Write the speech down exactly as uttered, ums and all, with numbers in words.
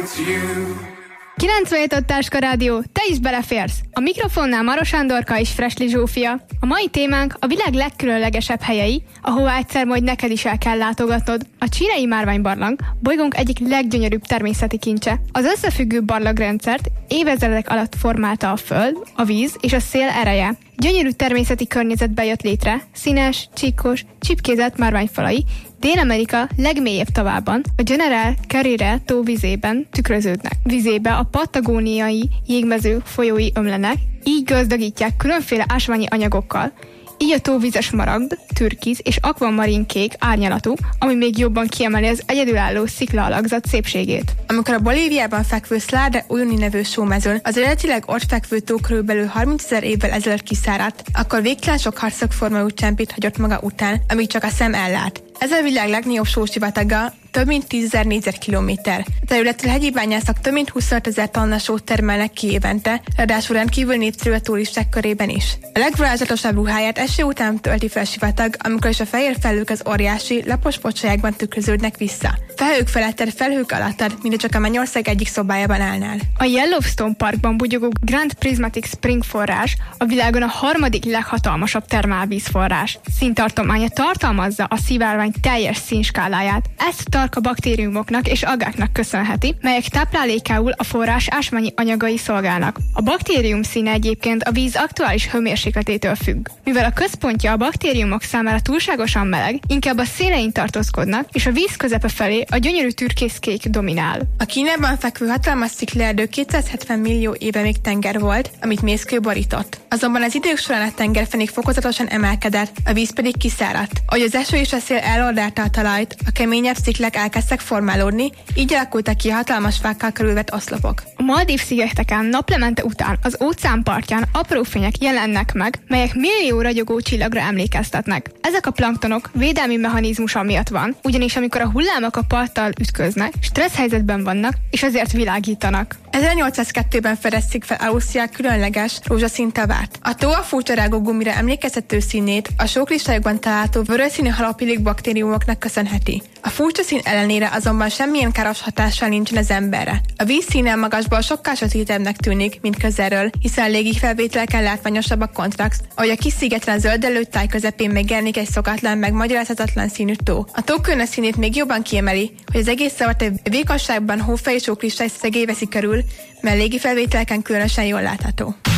kilencvenhét öt Táska Rádió, te is beleférsz! A mikrofonnál Maros Andorka és Fresli Zsófia. A mai témánk a világ legkülönlegesebb helyei, ahová egyszer majd neked is el kell látogatnod. A Csirei Márványbarlang bolygónk egyik leggyönyörűbb természeti kincse. Az összefüggő barlangrendszert évezredek alatt formálta a föld, a víz és a szél ereje. Gyönyörű természeti környezetbe jött létre, színes, csíkos, csipkézett márványfalai, Dél-Amerika legmélyebb tavában, a General Carrera tó vizében tükröződnek. Vizébe a patagóniai jégmező folyói ömlenek, így gazdagítják különféle ásványi anyagokkal. Így a tóvíze smaragd, türkiz és akvamarin kék árnyalatú, ami még jobban kiemeli az egyedülálló sziklaalakzat szépségét. Amikor a Bolíviában fekvő Salar de Uyuni nevű sómezőn az eredetileg ott fekvő tó körülbelül harmincezer évvel ezelőtt kiszáradt, akkor végtelen sok harcok formájú csempét hagyott maga után, amíg csak a szem ellát. Ez a világ legnagyobb sósivataga, több mint tízezer négyzetkilométer. A területről hegyi bányászok több mint huszonöt ezer tonna sót termelnek ki évente, ráadásul rendkívül népszerű a turisták körében is. A legvarázslatosabb ruháját eső után tölti fel a sivatag, amikor is a fehér felhők az óriási, lapos pocsolyákban tükröződnek vissza. Felhők feletted, felhők alattad, mint csak a Mennyország egyik szobájában állnál. A Yellowstone Parkban bugyogó Grand Prismatic Spring forrás a világon a harmadik leghatalmasabb termálvízforrás. Színtartománya tartalmazza a szivárvány teljes színskáláját. Ezt tarka baktériumoknak és agáknak köszönheti, melyek táplálékául a forrás ásványi anyagai szolgálnak. A baktérium színe egyébként a víz aktuális hőmérsékletétől függ. Mivel a központja a baktériumok számára túlságosan meleg, inkább a szélein tartózkodnak, és a víz közepe felé a gyönyörű türkészkék dominál. A Kínában fekvő hatalmas sziklaerdő kétszázhetven millió éve még tenger volt, amit mészkő borított. Azonban az idők során a tengerfenék fokozatosan emelkedett, a víz pedig kiszáradt. Ahogy az eső és a szél elordálta a talajt, a keményebb sziklák elkezdtek formálódni, így alakultak ki a hatalmas fákkal körülvett oszlopok. A Maldív-szigeteken naplemente után az óceán partján apró fények jelennek meg, melyek millió ragyogó csillagra emlékeztetnek. Ezek a planktonok védelmi mechanizmusa miatt van, ugyanis amikor a hullámok a parttal ütköznek, stressz helyzetben vannak, és ezért világítanak. ezernyolcszázkettőben fedezték fel Ausztria különleges rózsaszín tavát. A tó a furcsarágó gumira emlékeztető színét a sókristályokban található vörösszínű halopilik baktériumoknak köszönheti. A furcsa szín ellenére azonban semmilyen káros hatással nincsen az emberre. A víz színe magasból sokkal sötétebbnek tűnik, mint közelről, hiszen a légifelvételeken látványosabb a kontraszt, ahogy a kis szigeten a zöldelő táj közepén megjelenik egy szokatlan, megmagyarázhatatlan színű tó. A tó különös színét még jobban kiemeli, hogy az egész szavart egy vékonyságban hófej és sókristály szegély veszi körül, mert légifelvételeken különösen jól látható.